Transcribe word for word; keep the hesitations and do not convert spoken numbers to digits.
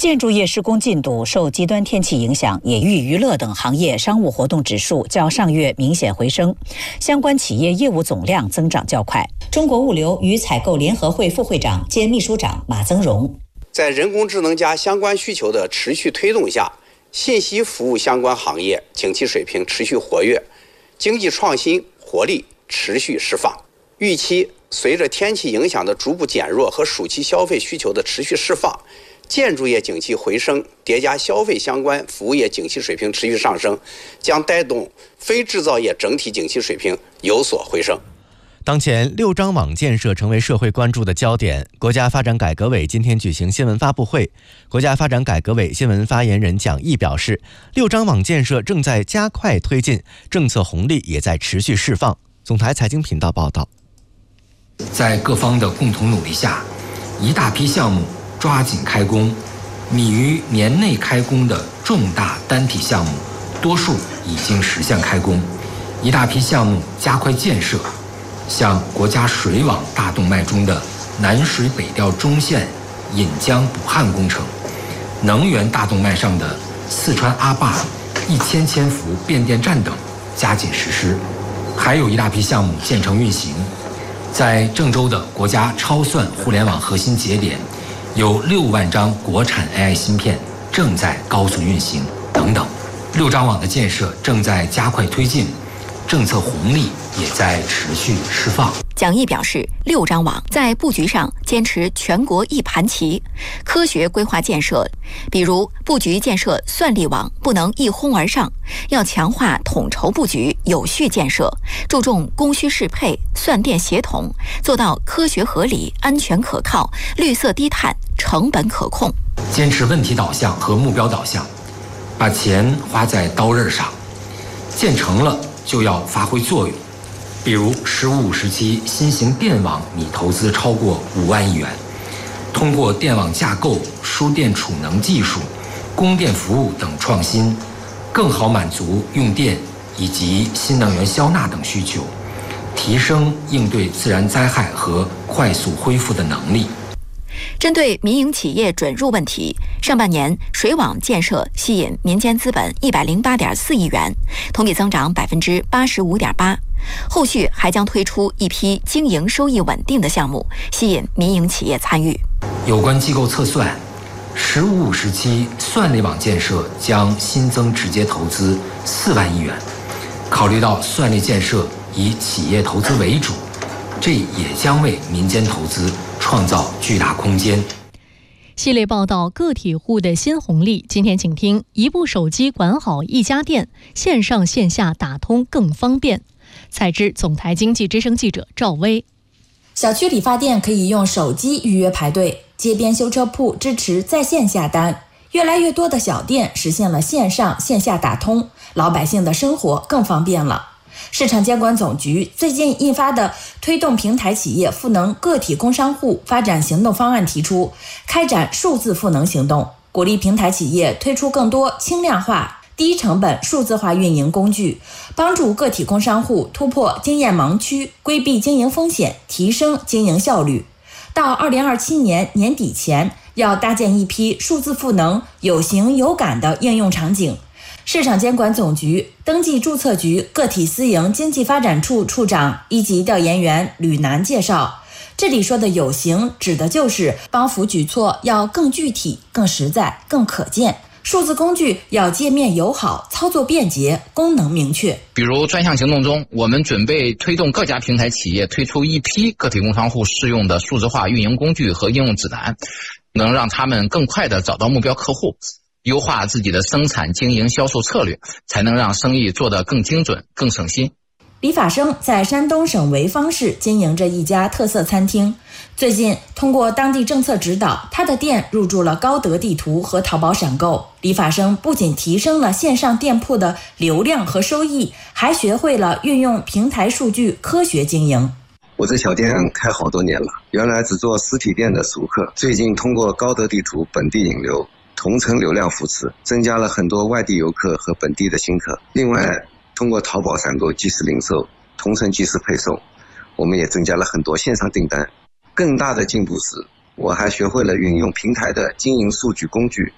建筑业施工进度受极端天气影响，野娱、娱乐等行业商务活动指数较上月明显回升，相关企业业务总量增长较快。中国物流与采购联合会副会长兼秘书长马增荣， 在人工智能加相关需求的持续推动下，信息服务相关行业景气水平持续活跃，经济创新活力持续释放。预期随着天气影响的逐步减弱和暑期消费需求的持续释放，建筑业景气回升，叠加消费相关服务业景气水平持续上升，将带动非制造业整体景气水平有所回升。 当前六张网建设成为社会关注的焦点。国家发展改革委今天举行新闻发布会，国家发展改革委新闻发言人蒋毅表示，六张网建设正在加快推进，政策红利也在持续释放。总台财经频道报道， 在各方的共同努力下，一大批项目抓紧开工，拟于年内开工的重大单体项目多数已经实现开工，一大批项目加快建设，像国家水网大动脉中的南水北调中线引江补汉工程，能源大动脉上的四川阿坝一千千伏变电站等加紧实施，还有一大批项目建成运行。在郑州的国家超算互联网核心节点，有六万张国产 A I 芯片正在高速运行等等。六张网的建设正在加快推进，政策红利也在持续释放。 蒋毅表示，六张网在布局上坚持全国一盘棋，科学规划建设。比如布局建设算力网不能一哄而上，要强化统筹布局、有序建设，注重供需适配、算电协同，做到科学合理、安全可靠、绿色低碳、成本可控。 坚持问题导向和目标导向，把钱花在刀刃上，建成了就要发挥作用。比如“十五五”时期新型电网拟投资超过五万亿元，通过电网架构、输电储能技术、供电服务等创新，更好满足用电以及新能源消纳等需求，提升应对自然灾害和快速恢复的能力。 针对民营企业准入问题，上半年水网建设吸引民间资本一百零八点四亿元，同比增长百分之八十五点八。后续还将推出一批经营收益稳定的项目，吸引民营企业参与。 有关机构测算，“十五五”时期算力网建设将新增直接投资四万亿元。考虑到算力建设以企业投资为主，这也将为民间投资创造巨大空间。 系列报道个体户的新红利，今天请听：一部手机管好一家店，线上线下打通更方便。采知总台经济之声记者赵薇。 小区理发店可以用手机预约排队，街边修车铺支持在线下单，越来越多的小店实现了线上线下打通，老百姓的生活更方便了。市场监管总局最近印发的推动平台企业赋能个体工商户发展行动方案提出，开展数字赋能行动，鼓励平台企业推出更多轻量化、低成本数字化运营工具，帮助个体工商户突破经验盲区，规避经营风险，提升经营效率。到二零二七年年底前，要搭建一批数字赋能有形有感的应用场景。市场监管总局登记注册局个体私营经济发展处处长一级调研员吕楠介绍，这里说的有形指的就是帮扶举措要更具体、更实在、更可见，数字工具要界面友好、操作便捷、功能明确。 比如专项行动中，我们准备推动各家平台企业推出一批个体工商户适用的数字化运营工具和应用指南，能让他们更快地找到目标客户，优化自己的生产经营销售策略，才能让生意做得更精准、更省心。 李法生在山东省潍坊市经营着一家特色餐厅，最近通过当地政策指导，他的店入驻了高德地图和淘宝闪购。李法生不仅提升了线上店铺的流量和收益，还学会了运用平台数据科学经营。 我这小店开好多年了，原来只做实体店的熟客，最近通过高德地图本地引流、同城流量扶持，增加了很多外地游客和本地的新客。另外通过淘宝闪购即时零售、同城即时配送，我们也增加了很多线上订单。更大的进步是，我还学会了运用平台的经营数据工具，